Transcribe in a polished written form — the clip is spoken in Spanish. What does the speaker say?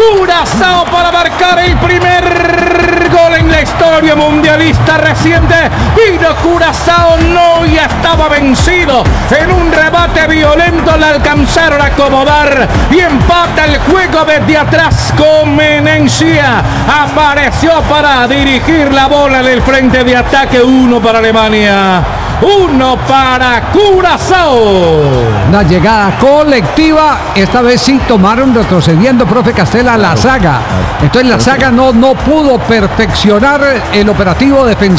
Curazao para marcar el primer gol en la historia mundialista reciente. Vino Curazao, no, ya estaba vencido. En un rebate violento le alcanzaron a acomodar y empata el juego desde atrás con Menencia. Apareció para dirigir la bola en el frente de ataque. 1 para Alemania, 1 para Curazao. Una llegada colectiva, esta vez sí tomaron retrocediendo, profe Castella, la saga. Entonces la saga no pudo perfeccionar el operativo defensivo.